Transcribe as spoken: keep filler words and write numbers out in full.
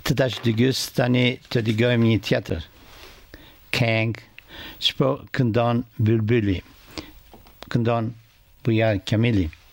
Tadash de Gustani te de Goemni Theater. Kang, Spo Kundan Bulbuli. Kundan Buyar Kamili.